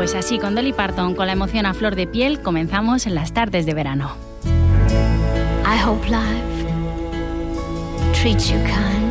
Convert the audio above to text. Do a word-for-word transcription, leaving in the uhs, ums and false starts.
Pues así, con Dolly Parton, con la emoción a flor de piel, comenzamos en las tardes de verano. I hope life treats you kind.